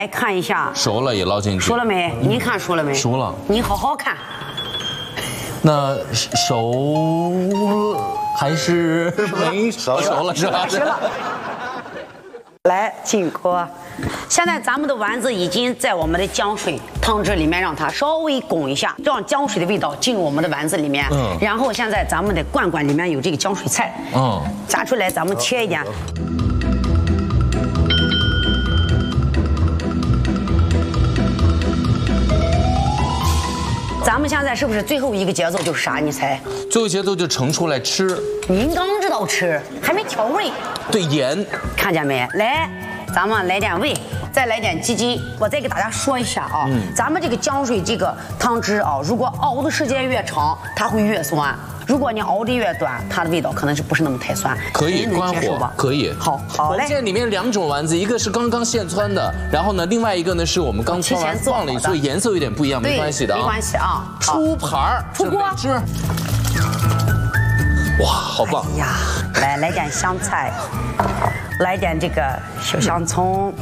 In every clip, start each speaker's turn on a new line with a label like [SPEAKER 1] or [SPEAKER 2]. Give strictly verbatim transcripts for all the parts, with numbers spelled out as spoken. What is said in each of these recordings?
[SPEAKER 1] 来看一下，
[SPEAKER 2] 熟了也捞进去。
[SPEAKER 1] 熟了没？您看熟了没？
[SPEAKER 2] 熟了。
[SPEAKER 1] 你好好看。
[SPEAKER 2] 那熟还是没熟？熟了是吧？
[SPEAKER 1] 熟了。来进锅。现在咱们的丸子已经在我们的姜水汤汁里面，让它稍微滚一下，让姜水的味道进入我们的丸子里面。嗯。然后现在咱们的罐罐里面有这个姜水菜。嗯。夹出来，咱们切一点。咱们现在是不是最后一个节奏就是啥？你猜？
[SPEAKER 2] 最后节奏就盛出来吃。
[SPEAKER 1] 您刚知道吃，还没调味。
[SPEAKER 2] 对，盐。看
[SPEAKER 1] 见没？来，咱们来点味，再来点鸡精。我再给大家说一下啊，嗯、咱们这个姜水这个汤汁啊，如果熬的时间越长，它会越酸。如果你熬的越短，它的味道可能是不是那么太酸？
[SPEAKER 2] 可以关火吧？可以。
[SPEAKER 1] 好，好嘞。
[SPEAKER 2] 现在里面两种丸子，一个是刚刚现汆的，然后呢，另外一个呢是我们刚汆完放了，所以颜色有点不一样，没关系的啊。
[SPEAKER 1] 没关系啊。
[SPEAKER 2] 出盘儿，
[SPEAKER 1] 出锅
[SPEAKER 2] 吃。哇，好棒！
[SPEAKER 1] 哎呀，来来点香菜，来点这个小香葱。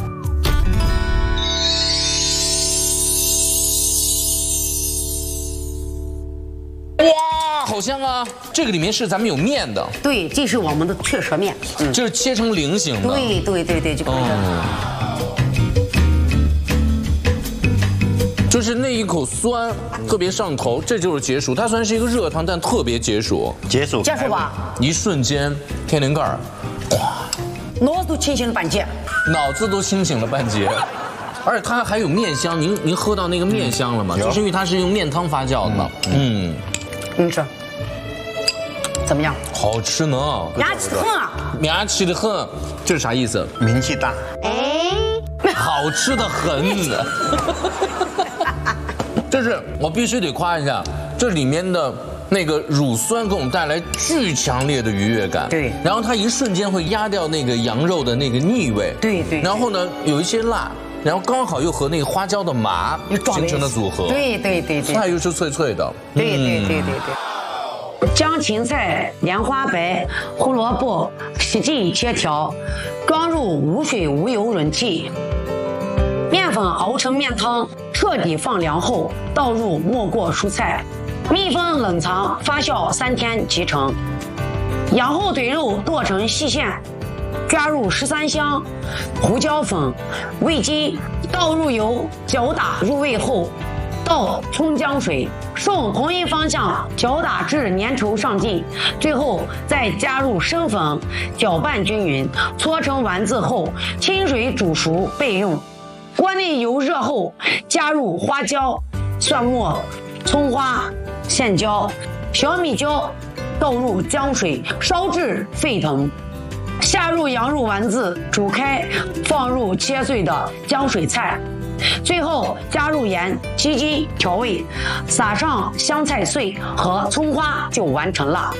[SPEAKER 2] 哇，好香啊！这个里面是咱们有面的，
[SPEAKER 1] 对，这是我们的雀舌面，
[SPEAKER 2] 嗯，就是切成菱形的，
[SPEAKER 1] 对对对对，就可以了。
[SPEAKER 2] 就是那一口酸特别上头，这就是解暑。它虽然是一个热汤，但特别解暑，
[SPEAKER 3] 解暑
[SPEAKER 1] 解暑吧！
[SPEAKER 2] 一瞬间，天灵盖儿，哇，
[SPEAKER 1] 脑子都清醒了半截，
[SPEAKER 2] 脑子都清醒了半截。而且它还有面香，您您喝到那个面香了吗？就是因为它是用面汤发酵的。嗯，
[SPEAKER 1] 你吃怎么样？
[SPEAKER 2] 好吃呢，
[SPEAKER 1] 牙气的很啊，
[SPEAKER 2] 牙气的很，这是啥意思？
[SPEAKER 3] 名气大。
[SPEAKER 1] 哎，
[SPEAKER 2] 好吃的很。就是我必须得夸一下，这里面的那个乳酸给我们带来巨强烈的愉悦感。
[SPEAKER 1] 对，
[SPEAKER 2] 然后它一瞬间会压掉那个羊肉的那个腻味。
[SPEAKER 1] 对对。
[SPEAKER 2] 然后呢，有一些辣。然后刚好又和那个花椒的麻形成的组合，
[SPEAKER 1] 对对对对，
[SPEAKER 2] 菜又是脆脆的，
[SPEAKER 1] 对对对对对。将芹菜、莲花白、胡萝卜洗净切条，装入无水无油容器，面粉熬成面汤，彻底放凉后倒入没过蔬菜，密封冷藏发酵三天即成。羊后腿肉剁成细线。加入十三香、胡椒粉、味精，倒入油，搅打入味后，倒葱姜水，顺同一方向搅打至粘稠上劲，最后再加入生粉，搅拌均匀，搓成丸子后，清水煮熟备用。锅内油热后，加入花椒、蒜末、葱花、线椒、小米椒，倒入姜水，烧至沸腾。下入羊肉丸子，煮开，放入切碎的姜水菜，最后加入盐、鸡精调味，撒上香菜碎和葱花就完成了。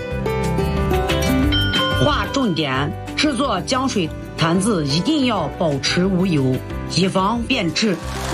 [SPEAKER 1] 划重点：制作姜水坛子一定要保持无油，以防变质。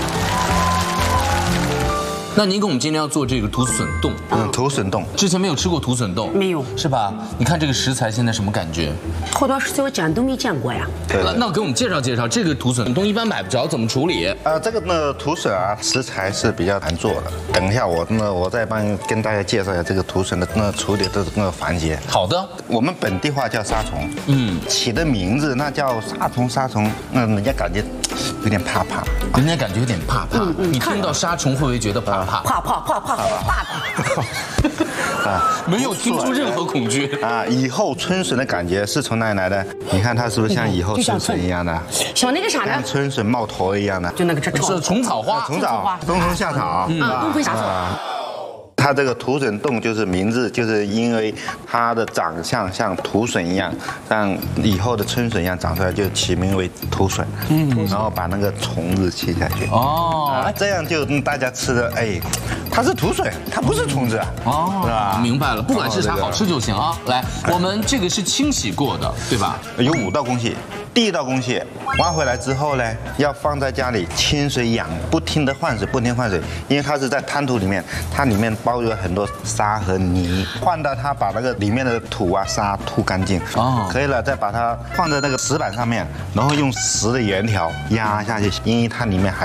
[SPEAKER 2] 那您给我们今天要做这个土笋冻，
[SPEAKER 3] 嗯，土笋冻，
[SPEAKER 2] 之前没有吃过土笋冻，
[SPEAKER 1] 没有，
[SPEAKER 2] 是吧？你看这个食材现在什么感觉？
[SPEAKER 1] 好多食材我见都没见过呀。
[SPEAKER 3] 对，
[SPEAKER 2] 那给我们介绍介绍这个土笋冻，一般买不着，怎么处理？
[SPEAKER 3] 啊，这个呢土笋啊，食材是比较难做的。等一下我呢，我再帮跟大家介绍一下这个土笋的那处理的那个环节。
[SPEAKER 2] 好的，
[SPEAKER 3] 我们本地话叫沙虫，嗯，起的名字那叫沙虫，沙虫，那人家感觉有点怕怕，
[SPEAKER 2] 人家感觉有点怕怕。你听到沙虫会不会觉得怕怕？
[SPEAKER 1] 怕怕怕怕怕怕！
[SPEAKER 2] 啊，没有听出任何恐惧
[SPEAKER 3] 啊！以后春笋的感觉是从哪里来的？你看它是不是像以后春笋一样的？
[SPEAKER 1] 像那个啥呢？
[SPEAKER 3] 像春笋冒头一样的，
[SPEAKER 1] 就那个这
[SPEAKER 2] 是虫草花，
[SPEAKER 3] 虫草，冬虫夏草啊，
[SPEAKER 1] 冬虫夏草。
[SPEAKER 3] 它这个土笋冻就是名字，就是因为它的长相像土笋一样，像以后的春笋一样长出来，就起名为土笋。嗯，然后把那个虫子切下去。哦，啊，这样就大家吃的，哎，它是土笋，它不是虫子。哦，是吧？
[SPEAKER 2] 明白了，不管是啥，好吃就行啊。来，我们这个是清洗过的，对吧？
[SPEAKER 3] 有五道工序。 第一道工序，挖回来之后呢，要放在家里清水养，不停的换水，不停地换水，因为它是在滩土里面，它里面包有很多沙和泥，换到它把那个里面的土啊沙吐干净，哦，可以了，再把它放在那个石板上面，然后用石的圆条压下去，因为它里面还